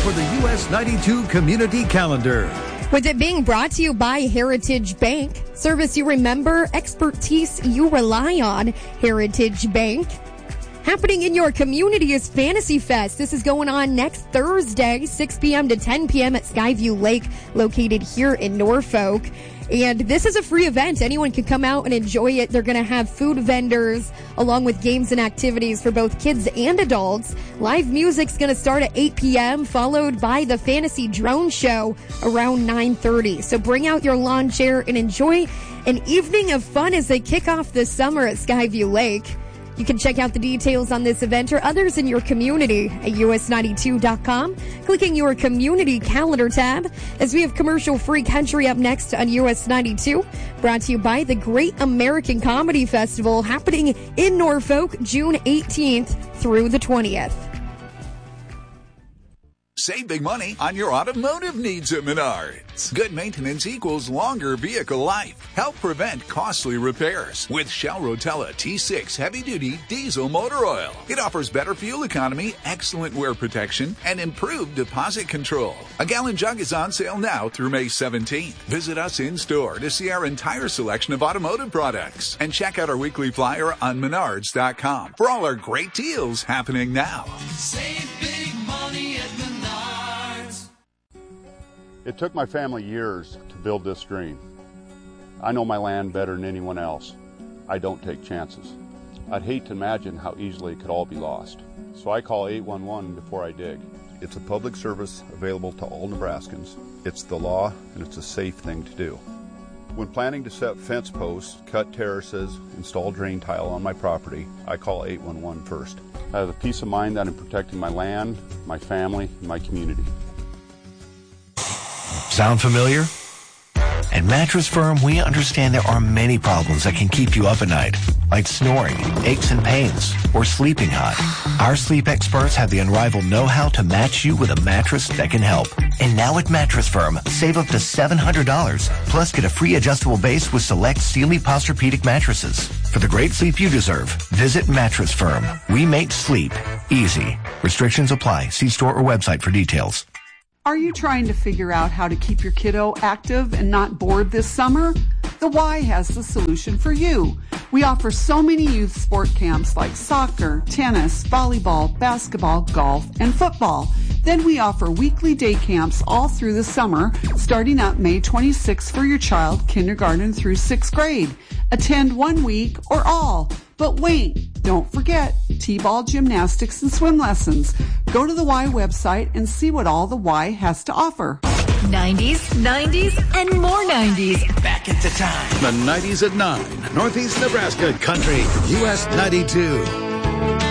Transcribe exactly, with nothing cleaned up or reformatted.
for the U S ninety-two Community Calendar. With it being brought to you by Heritage Bank, service you remember, expertise you rely on. Heritage Bank. Happening in your community is Fantasy Fest. This is going on next Thursday, six p.m. to ten p.m. at Skyview Lake, located here in Norfolk. And this is a free event. Anyone can come out and enjoy it. They're going to have food vendors along with games and activities for both kids and adults. Live music's going to start at eight p.m., followed by the Fantasy Drone Show around nine thirty. So bring out your lawn chair and enjoy an evening of fun as they kick off this summer at Skyview Lake. You can check out the details on this event or others in your community at U S ninety-two dot com, clicking your community calendar tab, as we have commercial-free country up next on U S ninety-two, brought to you by the Great American Comedy Festival, happening in Norfolk June eighteenth through the twentieth. Save big money on your automotive needs at Menards. Good maintenance equals longer vehicle life. Help prevent costly repairs with Shell Rotella T six heavy-duty diesel motor oil. It offers better fuel economy, excellent wear protection, and improved deposit control. A gallon jug is on sale now through May seventeenth. Visit us in-store to see our entire selection of automotive products and check out our weekly flyer on menards dot com for all our great deals happening now. Save big money at Menards. It took my family years to build this dream. I know my land better than anyone else. I don't take chances. I'd hate to imagine how easily it could all be lost. So I call eight one one before I dig. It's a public service available to all Nebraskans. It's the law, and it's a safe thing to do. When planning to set fence posts, cut terraces, install drain tile on my property, I call eight one one first. I have the peace of mind that I'm protecting my land, my family, and my community. Sound familiar? At Mattress Firm, we understand there are many problems that can keep you up at night, like snoring, aches and pains, or sleeping hot. Our sleep experts have the unrivaled know-how to match you with a mattress that can help. And now at Mattress Firm, save up to seven hundred dollars, plus get a free adjustable base with select Sealy Posturepedic mattresses. For the great sleep you deserve, visit Mattress Firm. We make sleep easy. Restrictions apply. See store or website for details. Are you trying to figure out how to keep your kiddo active and not bored this summer? The Y has the solution for you. We offer so many youth sport camps like soccer, tennis, volleyball, basketball, golf, and football. Then we offer weekly day camps all through the summer, starting up May twenty-sixth for your child, kindergarten through sixth grade. Attend one week or all. But wait, don't forget T-ball, gymnastics, and swim lessons. Go to the Y website and see what all the Y has to offer. nineties, nineties, and more nineties. Back at the time. The nineties at nine. Northeast Nebraska Country, U S ninety-two.